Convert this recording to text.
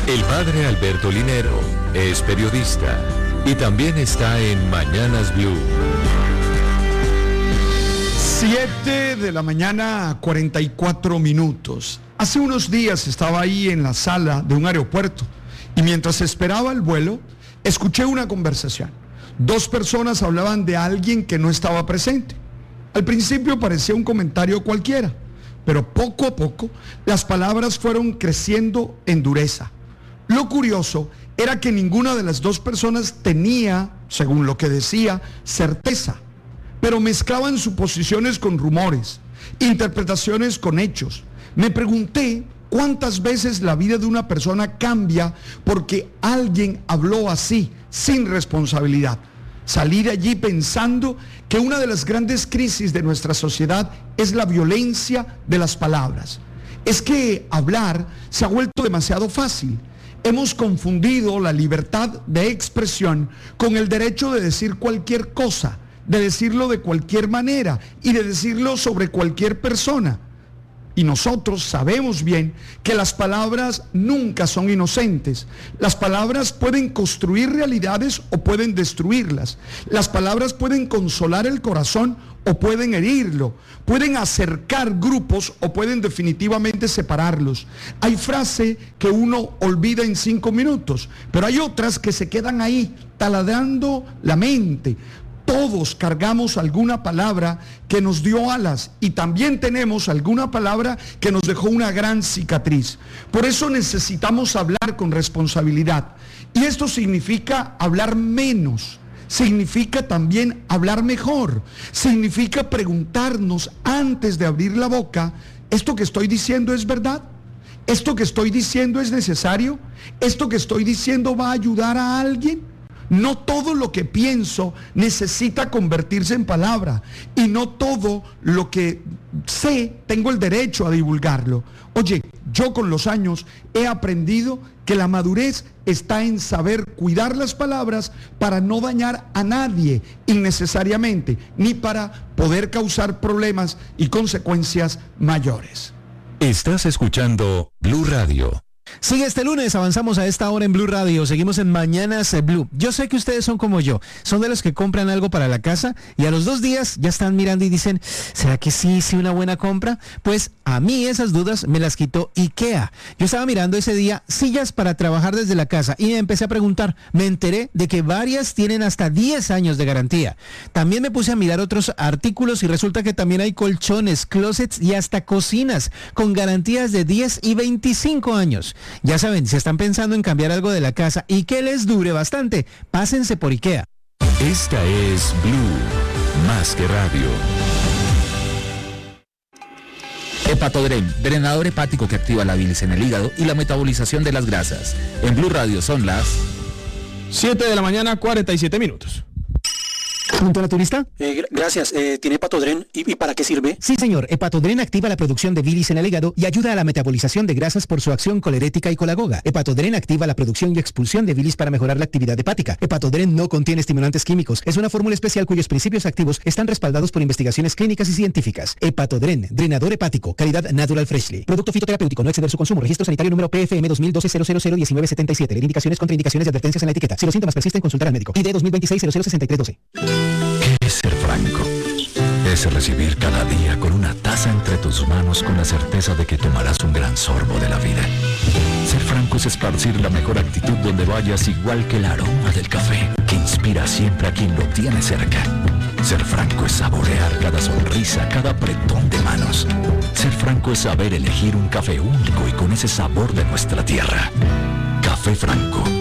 El padre Alberto Linero es periodista y también está en Mañanas Blue. 7 de la mañana, 44 minutos. Hace unos días estaba ahí en la sala de un aeropuerto y mientras esperaba el vuelo, escuché una conversación. Dos personas hablaban de alguien que no estaba presente. Al principio parecía un comentario cualquiera, pero poco a poco las palabras fueron creciendo en dureza. Lo curioso era que ninguna de las dos personas tenía, según lo que decía, certeza, pero mezclaban suposiciones con rumores, interpretaciones con hechos. Me pregunté cuántas veces la vida de una persona cambia porque alguien habló así, sin responsabilidad. Salí de allí pensando que una de las grandes crisis de nuestra sociedad es la violencia de las palabras. Es que hablar se ha vuelto demasiado fácil. Hemos confundido la libertad de expresión con el derecho de decir cualquier cosa, de decirlo de cualquier manera y de decirlo sobre cualquier persona. Y nosotros sabemos bien que las palabras nunca son inocentes. Las palabras pueden construir realidades o pueden destruirlas. Las palabras pueden consolar el corazón o pueden herirlo. Pueden acercar grupos o pueden definitivamente separarlos. Hay frases que uno olvida en 5 minutos, pero hay otras que se quedan ahí, taladrando la mente. Todos cargamos alguna palabra que nos dio alas y también tenemos alguna palabra que nos dejó una gran cicatriz. Por eso necesitamos hablar con responsabilidad. Y esto significa hablar menos, significa también hablar mejor, significa preguntarnos antes de abrir la boca, ¿esto que estoy diciendo es verdad? ¿Esto que estoy diciendo es necesario? ¿Esto que estoy diciendo va a ayudar a alguien? No todo lo que pienso necesita convertirse en palabra y no todo lo que sé tengo el derecho a divulgarlo. Oye, yo con los años he aprendido que la madurez está en saber cuidar las palabras para no dañar a nadie innecesariamente, ni para poder causar problemas y consecuencias mayores. Estás escuchando Blue Radio. Sigue este lunes, avanzamos a esta hora en Blue Radio, seguimos en Mañanas Blue. Yo sé que ustedes son como yo, son de los que compran algo para la casa y a los 2 días ya están mirando y dicen, ¿será que sí una buena compra? Pues a mí esas dudas me las quitó IKEA. Yo estaba mirando ese día sillas para trabajar desde la casa y me empecé a preguntar, me enteré de que varias tienen hasta 10 años de garantía. También me puse a mirar otros artículos y resulta que también hay colchones, closets y hasta cocinas con garantías de 10 y 25 años. Ya saben, si están pensando en cambiar algo de la casa y que les dure bastante, pásense por IKEA. Esta es Blue, más que radio. Hepatodren, drenador hepático que activa la bilis en el hígado y la metabolización de las grasas. En Blue Radio son las 7 de la mañana, 47 minutos. ¿Punto naturista? Gracias. ¿Tiene Hepatodren? ¿Y para qué sirve? Sí, señor. Hepatodren activa la producción de bilis en el hígado y ayuda a la metabolización de grasas por su acción colerética y colagoga. Hepatodren activa la producción y expulsión de bilis para mejorar la actividad hepática. Hepatodren no contiene estimulantes químicos. Es una fórmula especial cuyos principios activos están respaldados por investigaciones clínicas y científicas. Hepatodren, drenador hepático, calidad Natural Freshly. Producto fitoterapéutico, no exceder su consumo. Registro sanitario número PFM 2012-0001977. Leer indicaciones, contraindicaciones y advertencias en la etiqueta. Si los síntomas persisten, consultar al médico. ID 2026-006312. ¿Qué es ser franco? Es recibir cada día con una taza entre tus manos con la certeza de que tomarás un gran sorbo de la vida. Ser franco es esparcir la mejor actitud donde vayas, igual que el aroma del café, que inspira siempre a quien lo tiene cerca. Ser franco es saborear cada sonrisa, cada apretón de manos. Ser franco es saber elegir un café único y con ese sabor de nuestra tierra. Café Franco.